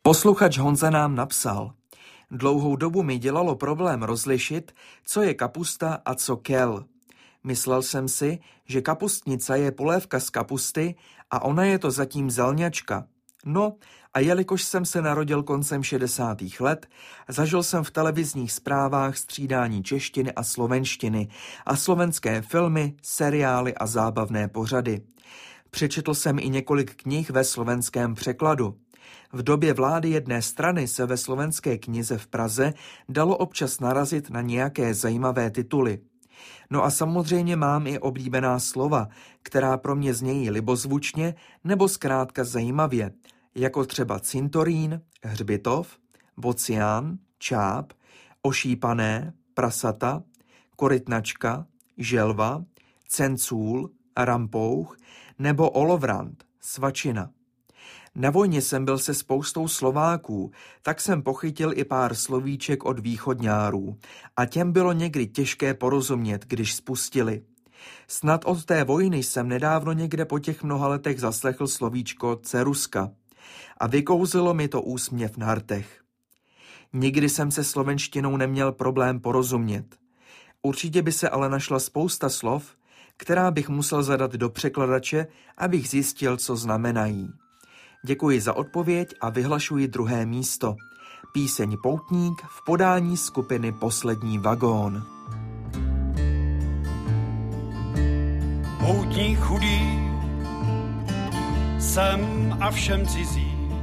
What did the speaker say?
Posluchač Honza nám napsal: Dlouhou dobu mi dělalo problém rozlišit, co je kapusta a co kel. Myslel jsem si, že kapustnica je polévka z kapusty a ona je to zatím zelňačka. No a jelikož jsem se narodil koncem 60. let, zažil jsem v televizních zprávách střídání češtiny a slovenštiny a slovenské filmy, seriály a zábavné pořady. Přečetl jsem i několik knih ve slovenském překladu. V době vlády jedné strany se ve slovenské knize v Praze dalo občas narazit na nějaké zajímavé tituly. No a samozřejmě mám i oblíbená slova, která pro mě znějí libozvučně nebo zkrátka zajímavě, jako třeba cintorín, hřbitov, bocián, čáp, ošípané, prasata, korytnačka, želva, cencůl, rampouch nebo olovrant, svačina. Na vojně jsem byl se spoustou Slováků, tak jsem pochytil i pár slovíček od východňárů a těm bylo někdy těžké porozumět, když spustili. Snad od té vojny jsem nedávno někde po těch mnoha letech zaslechl slovíčko ceruska a vykouzilo mi to úsměv na rtech. Nikdy jsem se slovenštinou neměl problém porozumět. Určitě by se ale našla spousta slov, která bych musel zadat do překladače, abych zjistil, co znamenají. Děkuji za odpověď a vyhlašuji druhé místo. Píseň Poutník v podání skupiny Poslední vagón. Poutník chudý, jsem a všem cizí,